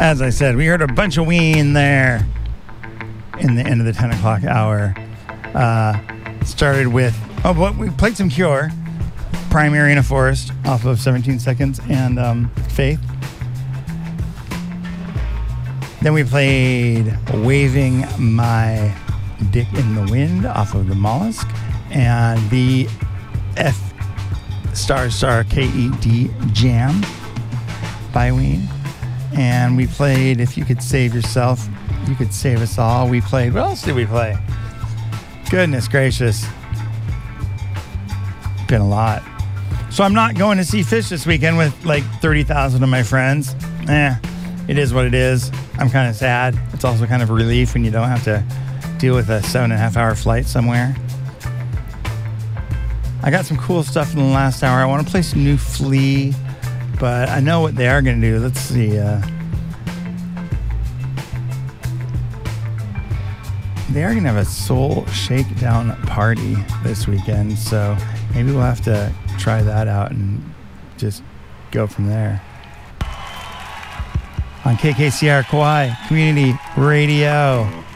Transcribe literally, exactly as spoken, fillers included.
As I said, we heard a bunch of Ween there in the end of the ten o'clock hour. Uh, started with, oh, but we played some Cure, Primary in a Forest, off of seventeen seconds, and um, Faith. Then we played Waving My Dick in the Wind off of The Mollusk, and the F Star Star K E D Jam by Ween. And we played If You Could Save Yourself, You Could Save Us All. We played, what else did we play? Goodness gracious. Been a lot. So I'm not going to see Fish this weekend with like thirty thousand of my friends. Eh, it is what it is. I'm kind of sad. It's also kind of a relief when you don't have to deal with a seven and a half hour flight somewhere. I got some cool stuff in the last hour. I want to play some new Flea, but I know what they are going to do. Let's see. Uh, they are going to have a Soul Shakedown party this weekend, so maybe we'll have to try that out and just go from there. On K K C R Kauai Community Radio.